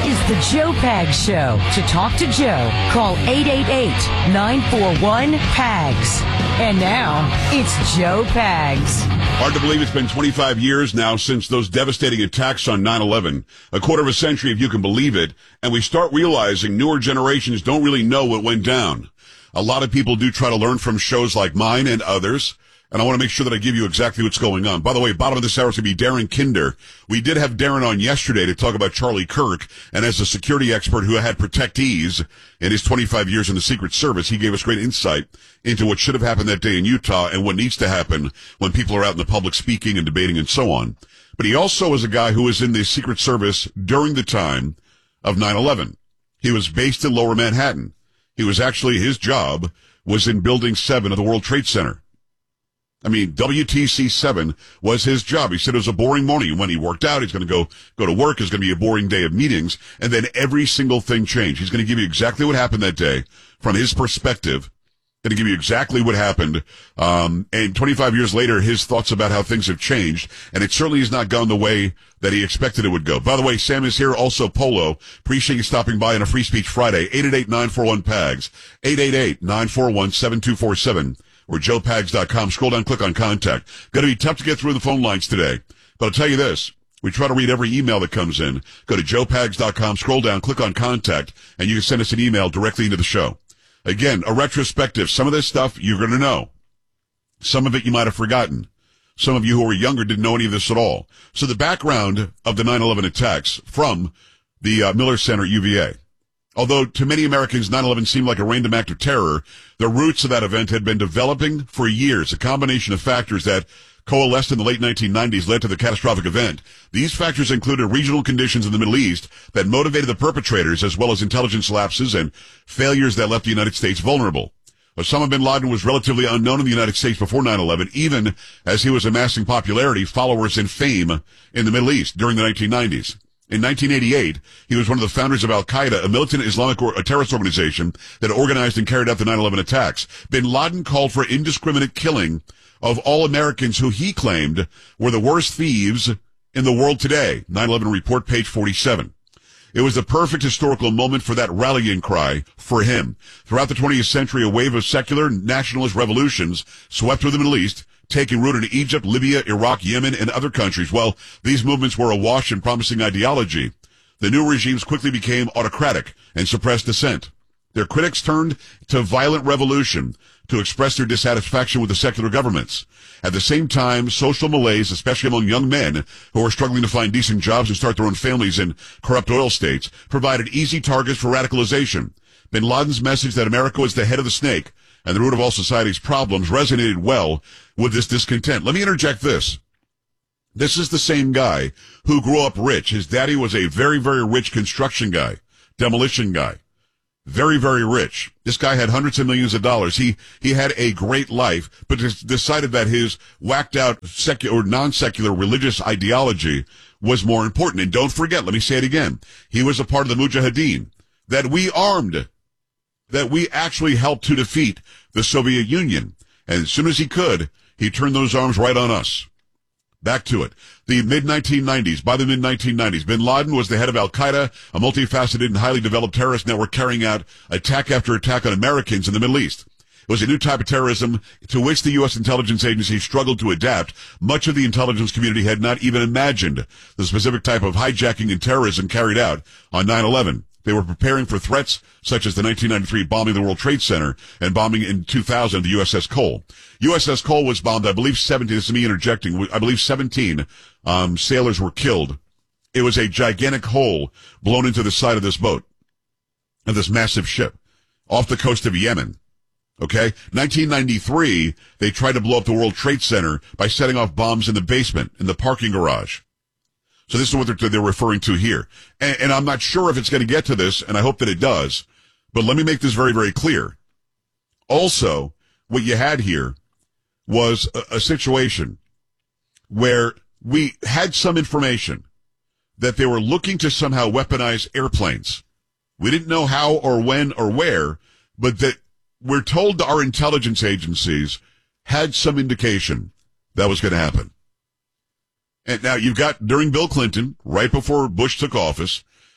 is the Joe Pags Show. To talk to Joe, call 888-941-PAGS. And now, it's Joe Pags. Hard to believe it's been 25 years now since those devastating attacks on 9/11. A quarter of a century, if you can believe it. And we start realizing newer generations don't really know what went down. A lot of people do try to learn from shows like mine and others. And I want to make sure that I give you exactly what's going on. By the way, bottom of this hour is going to be Darren Kinder. We did have Darren on yesterday to talk about Charlie Kirk. And as a security expert who had protectees in his 25 years in the Secret Service, he gave us great insight into what should have happened that day in Utah and what needs to happen when people are out in the public speaking and debating and so on. But he also was a guy who was in the Secret Service during the time of 9/11. He was based in Lower Manhattan. He was actually, his job was in Building 7 of the World Trade Center. I mean, WTC 7 was his job. He said it was a boring morning. When he worked out, he's going to go to work. It's going to be a boring day of meetings. And then every single thing changed. He's going to give you exactly what happened that day from his perspective. Going to give you exactly what happened. And 25 years later, his thoughts about how things have changed. And it certainly has not gone the way that he expected it would go. By the way, Sam is here. Also, Polo. Appreciate you stopping by on a Free Speech Friday. 888-941-PAGS. 888-941-7247. Or joepags.com. Scroll down, click on contact. Going to be tough to get through the phone lines today. But I'll tell you this. We try to read every email that comes in. Go to joepags.com, scroll down, click on contact, and you can send us an email directly into the show. Again, a retrospective. Some of this stuff you're going to know. Some of it you might have forgotten. Some of you who were younger didn't know any of this at all. So the background of the 9/11 attacks from the Miller Center at UVA. Although to many Americans, 9/11 seemed like a random act of terror, the roots of that event had been developing for years. A combination of factors that coalesced in the late 1990s led to the catastrophic event. These factors included regional conditions in the Middle East that motivated the perpetrators, as well as intelligence lapses and failures that left the United States vulnerable. Osama bin Laden was relatively unknown in the United States before 9/11, even as he was amassing popularity, followers, and fame in the Middle East during the 1990s. In 1988, he was one of the founders of Al-Qaeda, a militant Islamic terrorist organization that organized and carried out the 9/11 attacks. Bin Laden called for indiscriminate killing of all Americans who he claimed were the worst thieves in the world today. 9/11 report, page 47. It was the perfect historical moment for that rallying cry for him. Throughout the 20th century, a wave of secular nationalist revolutions swept through the Middle East, taking root in Egypt, Libya, Iraq, Yemen, and other countries. Well, these movements were awash in promising ideology. The new regimes quickly became autocratic and suppressed dissent. Their critics turned to violent revolution to express their dissatisfaction with the secular governments. At the same time, social malaise, especially among young men who were struggling to find decent jobs and start their own families in corrupt oil states, provided easy targets for radicalization. Bin Laden's message that America was the head of the snake and the root of all society's problems resonated well with this discontent. Let me interject this. This is the same guy who grew up rich. His daddy was a very, very rich construction guy, demolition guy. Very, very rich. This guy had hundreds of millions of dollars. He had a great life, but decided that his whacked out secular or non-secular religious ideology was more important. And don't forget, let me say it again. He was a part of the Mujahideen that we armed, that we actually helped to defeat the Soviet Union. And as soon as he could, he turned those arms right on us. Back to it. The mid-1990s, by the mid-1990s, bin Laden was the head of Al-Qaeda, a multifaceted and highly developed terrorist network carrying out attack after attack on Americans in the Middle East. It was a new type of terrorism to which the U.S. intelligence agency struggled to adapt. Much of the intelligence community had not even imagined the specific type of hijacking and terrorism carried out on 9/11. They were preparing for threats such as the 1993 bombing of the World Trade Center and bombing in 2000 the USS Cole. USS Cole was bombed, I believe 17, this is me interjecting, I believe 17 sailors were killed. It was a gigantic hole blown into the side of this boat, of this massive ship, off the coast of Yemen. Okay? 1993, they tried to blow up the World Trade Center by setting off bombs in the basement, in the parking garage. So this is what they're referring to here. And I'm not sure if it's going to get to this, and I hope that it does. But let me make this very, very clear. Also, what you had here was a situation where we had some information that they were looking to somehow weaponize airplanes. We didn't know how or when or where, but that we're told our intelligence agencies had some indication that was going to happen. And now you've got, during Bill Clinton, right before Bush took office,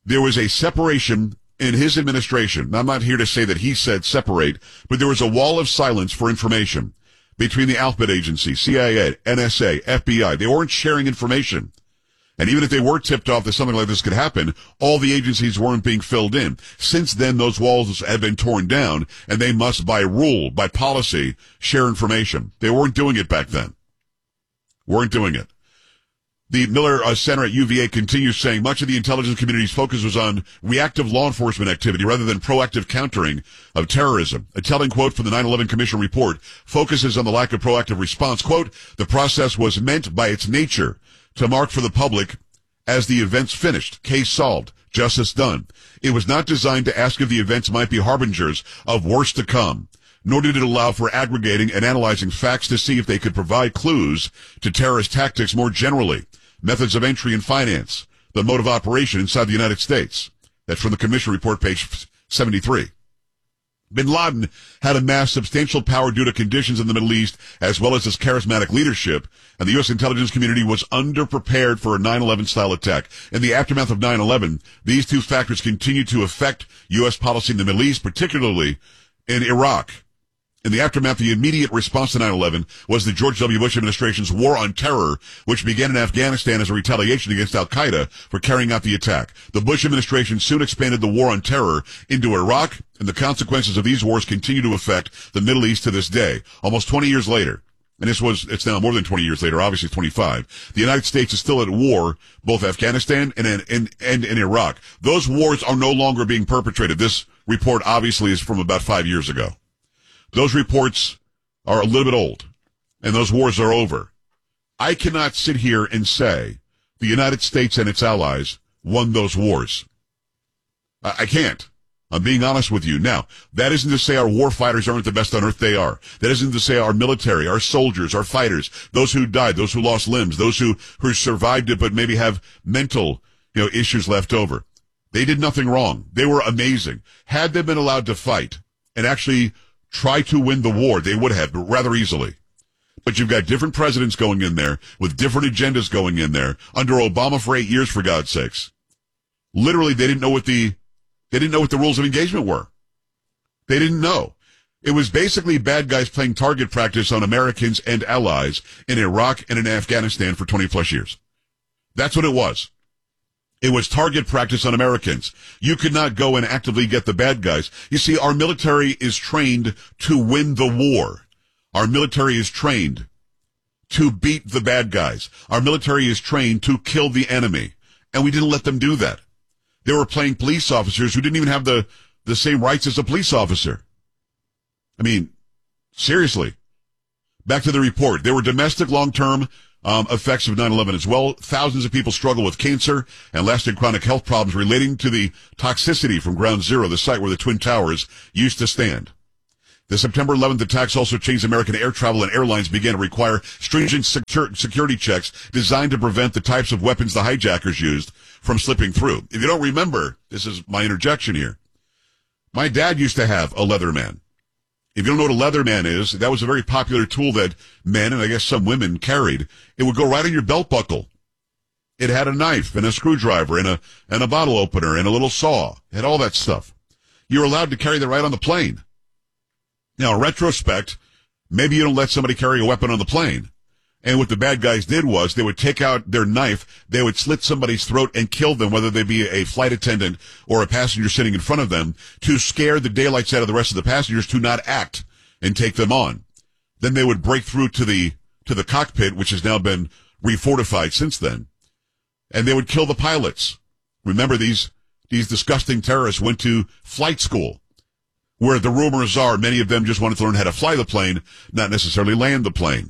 there was a separation in his administration. Now, I'm not here to say that he said separate, but there was a wall of silence for information between the alphabet agency, CIA, NSA, FBI. They weren't sharing information. And even if they were tipped off that something like this could happen, all the agencies weren't being filled in. Since then, those walls have been torn down, and they must, by rule, by policy, share information. They weren't doing it back then. Weren't doing it. The Miller Center at UVA continues saying much of the intelligence community's focus was on reactive law enforcement activity rather than proactive countering of terrorism. A telling quote from the 9/11 Commission report focuses on the lack of proactive response. Quote, the process was meant by its nature to mark for the public as the events finished, case solved, justice done. It was not designed to ask if the events might be harbingers of worse to come, nor did it allow for aggregating and analyzing facts to see if they could provide clues to terrorist tactics more generally, methods of entry and finance, the mode of operation inside the United States. That's from the Commission report, page 73. Bin Laden had amassed substantial power due to conditions in the Middle East, as well as his charismatic leadership, and the U.S. intelligence community was underprepared for a 9/11-style attack. In the aftermath of 9/11, these two factors continued to affect U.S. policy in the Middle East, particularly in Iraq. In the aftermath, the immediate response to 9/11 was the George W. Bush administration's war on terror, which began in Afghanistan as a retaliation against al-Qaeda for carrying out the attack. The Bush administration soon expanded the war on terror into Iraq, and the consequences of these wars continue to affect the Middle East to this day. Almost 20 years later, and it's now more than 20 years later, obviously 25, the United States is still at war, both Afghanistan and in Iraq. Those wars are no longer being perpetrated. This report obviously is from about 5 years ago. Those reports are a little bit old, and those wars are over. I cannot sit here and say the United States and its allies won those wars. I can't. I'm being honest with you. Now, that isn't to say our war fighters aren't the best on earth. They are. That isn't to say our military, our soldiers, our fighters, those who died, those who lost limbs, those who survived it but maybe have mental, issues left over. They did nothing wrong. They were amazing. Had they been allowed to fight and actually try to win the war, they would have, but rather easily. But you've got different presidents going in there with different agendas going in there under Obama for 8 years, for God's sakes. Literally, they didn't know what the rules of engagement were. They didn't know. It was basically bad guys playing target practice on Americans and allies in Iraq and in Afghanistan for 20 plus years. That's what it was. It was target practice on Americans. You could not go and actively get the bad guys. You see, our military is trained to win the war. Our military is trained to beat the bad guys. Our military is trained to kill the enemy. And we didn't let them do that. They were playing police officers who didn't even have the same rights as a police officer. I mean, seriously. Back to the report. There were domestic long-term effects of 9/11 as well. Thousands of people struggle with cancer and lasting chronic health problems relating to the toxicity from Ground Zero, the site where the Twin Towers used to stand. The September 11th attacks also changed American air travel, and airlines began to require stringent security checks designed to prevent the types of weapons the hijackers used from slipping through. If you don't remember, this is my interjection here. My dad used to have a Leatherman. If you don't know what a Leatherman is, that was a very popular tool that men, and I guess some women, carried. It would go right on your belt buckle. It had a knife and a screwdriver and a bottle opener and a little saw. It had all that stuff. You were allowed to carry that right on the plane. Now, in retrospect, maybe you don't let somebody carry a weapon on the plane. And what the bad guys did was they would take out their knife, they would slit somebody's throat and kill them, whether they be a flight attendant or a passenger sitting in front of them, to scare the daylights out of the rest of the passengers to not act and take them on. Then they would break through to the cockpit, which has now been refortified since then, and they would kill the pilots. Remember, these disgusting terrorists went to flight school, where the rumors are many of them just wanted to learn how to fly the plane, not necessarily land the plane.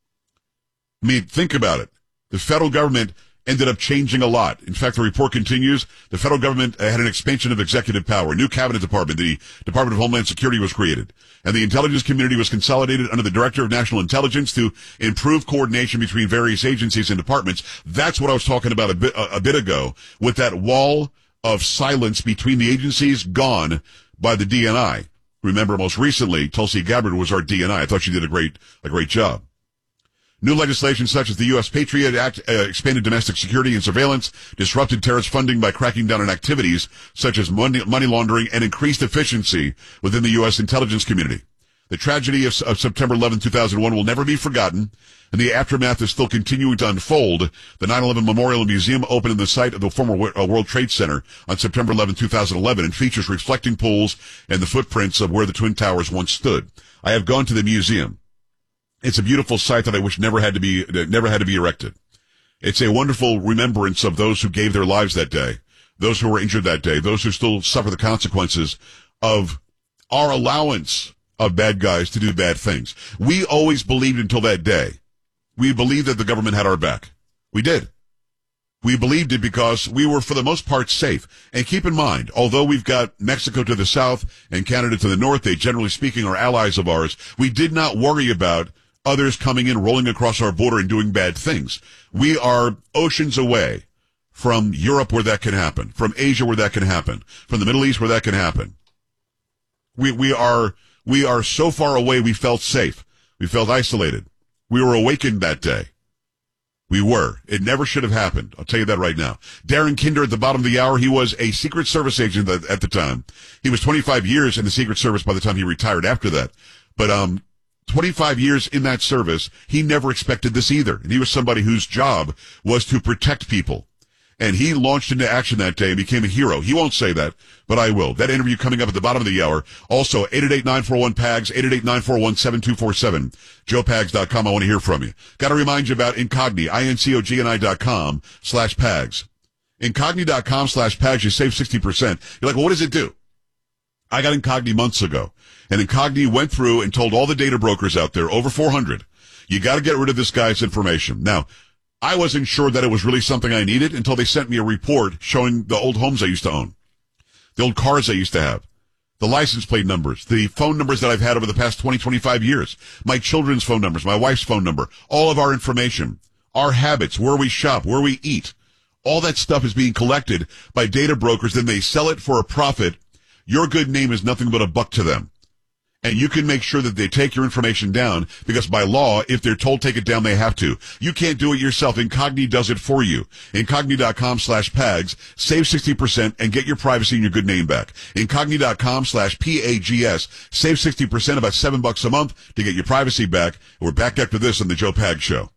I mean, think about it. The federal government ended up changing a lot. In fact, the report continues. The federal government had an expansion of executive power. A new cabinet department, the Department of Homeland Security, was created. And the intelligence community was consolidated under the Director of National Intelligence to improve coordination between various agencies and departments. That's what I was talking about a bit ago, with that wall of silence between the agencies gone by the DNI. Remember, most recently, Tulsi Gabbard was our DNI. I thought she did a great job. New legislation such as the U.S. Patriot Act expanded domestic security and surveillance, disrupted terrorist funding by cracking down on activities such as money laundering, and increased efficiency within the U.S. intelligence community. The tragedy of September 11, 2001 will never be forgotten, and the aftermath is still continuing to unfold. The 9/11 Memorial Museum opened in the site of the former World Trade Center on September 11, 2011, and features reflecting pools and the footprints of where the Twin Towers once stood. I have gone to the museum. It's a beautiful site that I wish never had to be erected. It's a wonderful remembrance of those who gave their lives that day, those who were injured that day, those who still suffer the consequences of our allowance of bad guys to do bad things. We always believed until that day. We believed that the government had our back. We did. We believed it because we were, for the most part, safe. And keep in mind, although we've got Mexico to the south and Canada to the north, they, generally speaking, are allies of ours, we did not worry about others coming in, rolling across our border and doing bad things. We are oceans away from Europe where that can happen, from Asia where that can happen, from the Middle East where that can happen. We are so far away, we felt safe. We felt isolated. We were awakened that day. We were. It never should have happened. I'll tell you that right now. Darren Kinder at the bottom of the hour. He was a Secret Service agent at the time. He was 25 years in the Secret Service by the time he retired after that. But 25 years in that service, he never expected this either. And he was somebody whose job was to protect people. And he launched into action that day and became a hero. He won't say that, but I will. That interview coming up at the bottom of the hour. Also, 888-941-PAGS, 888-941-7247, joepags.com. I want to hear from you. Got to remind you about Incogni, INCOGNI.com/PAGS. Incogni.com/PAGS, you save 60%. You're like, well, what does it do? I got Incogni months ago, and Incogni went through and told all the data brokers out there, over 400, you got to get rid of this guy's information. Now, I wasn't sure that it was really something I needed until they sent me a report showing the old homes I used to own, the old cars I used to have, the license plate numbers, the phone numbers that I've had over the past 20, 25 years, my children's phone numbers, my wife's phone number, all of our information, our habits, where we shop, where we eat. All that stuff is being collected by data brokers, then they sell it for a profit. Your good name is nothing but a buck to them. And you can make sure that they take your information down, because by law, if they're told take it down, they have to. You can't do it yourself. Incogni does it for you. Incogni.com/PAGS. Save 60% and get your privacy and your good name back. Incogni.com/PAGS. Save 60%, about $7 a month to get your privacy back. We're back after this on the Joe Pags Show.